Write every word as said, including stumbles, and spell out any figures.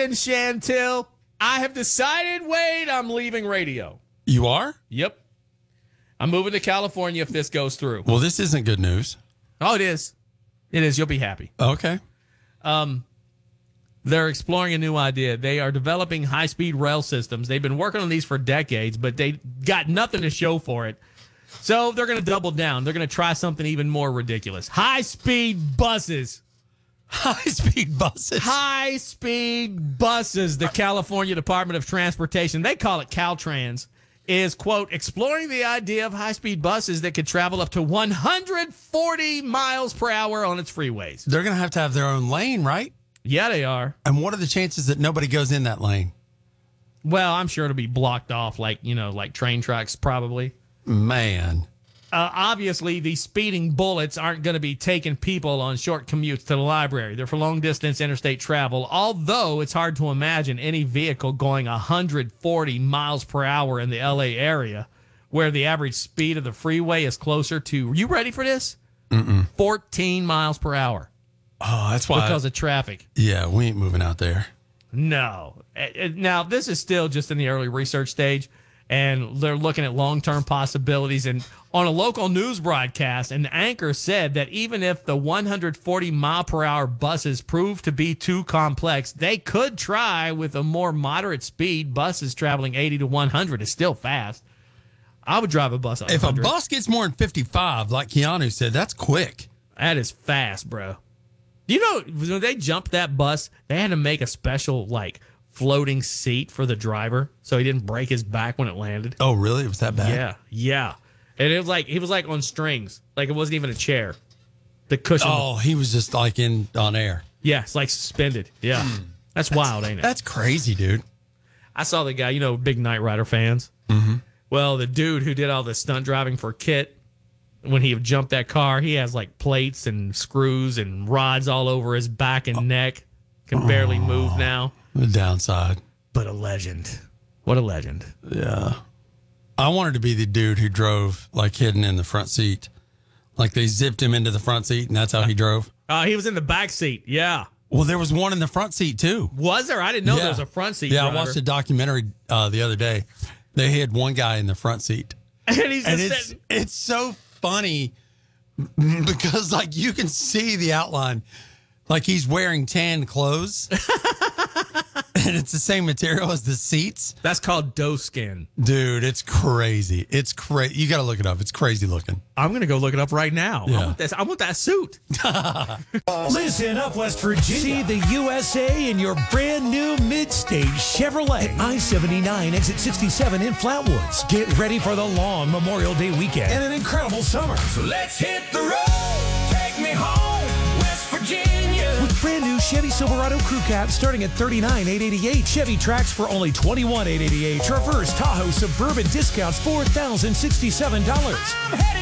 listen, Chantil. I have decided, Wade, I'm leaving radio. You are? Yep. I'm moving to California if this goes through. Well, this isn't good news. Oh, it is. It is. You'll be happy. Okay. Um, they're exploring a new idea. They are developing high-speed rail systems. They've been working on these for decades, but they got nothing to show for it. So they're going to double down. They're going to try something even more ridiculous. High-speed buses. High-speed buses. High-speed buses. The California Department of Transportation, they call it Caltrans, is, quote, exploring the idea of high-speed buses that could travel up to one hundred forty miles per hour on its freeways. They're going to have to have their own lane, right? Yeah, they are. And what are the chances that nobody goes in that lane? Well, I'm sure it'll be blocked off like, you know, like train tracks probably. Man. Uh, obviously, these speeding bullets aren't going to be taking people on short commutes to the library. They're for long-distance interstate travel, although it's hard to imagine any vehicle going one hundred forty miles per hour in the L A area, where the average speed of the freeway is closer to, you ready for this? Mm-mm. fourteen miles per hour. Oh, that's why. Because of traffic. Yeah, we ain't moving out there. No. Now, this is still just in the early research stage, and they're looking at long-term possibilities. And on a local news broadcast, an anchor said that even if the one hundred forty mile per hour buses prove to be too complex, they could try with a more moderate speed. Buses traveling eighty to one hundred is still fast. I would drive a bus at If one hundred. a bus gets more than fifty-five, like Keanu said, that's quick. That is fast, bro. You know, when they jumped that bus, they had to make a special, like, floating seat for the driver so he didn't break his back when it landed. Oh, really? It was that bad? Yeah, yeah. And it was like, he was like on strings. Like it wasn't even a chair. The cushion. Oh, he was just like in on air. Yeah, it's like suspended. Yeah. Mm. That's, that's wild, ain't it? That's crazy, dude. I saw the guy, you know, big Knight Rider fans. Mm-hmm. Well, the dude who did all the stunt driving for Kit, when he jumped that car, he has like plates and screws and rods all over his back and neck. Can barely move now. The downside. But a legend. What a legend. Yeah. I wanted to be the dude who drove like hidden in the front seat. Like they zipped him into the front seat and that's how he drove. Uh, he was in the back seat. Yeah. Well, there was one in the front seat too. Was there? I didn't know yeah. there was a front seat Yeah, driver. I watched a documentary uh, the other day. They had one guy in the front seat. And he's just and it's, sitting. it's so funny because like you can see the outline. Like he's wearing tan clothes. And it's the same material as the seats. That's called doe skin. Dude, it's crazy. It's crazy. You got to look it up. It's crazy looking. I'm going to go look it up right now. Yeah. I want this. I want that suit. Listen up, West Virginia. See the U S A in your brand new mid-stage Chevrolet. I seventy-nine, exit sixty-seven in Flatwoods. Get ready for the long Memorial Day weekend and an incredible summer. So let's hit the road. Take me home, West Virginia. With brand new Chevy Silverado Crew Cab starting at thirty-nine thousand eight hundred eighty-eight. Chevy Trax for only twenty-one thousand eight hundred eighty-eight. Traverse Tahoe Suburban discounts four thousand sixty-seven dollars.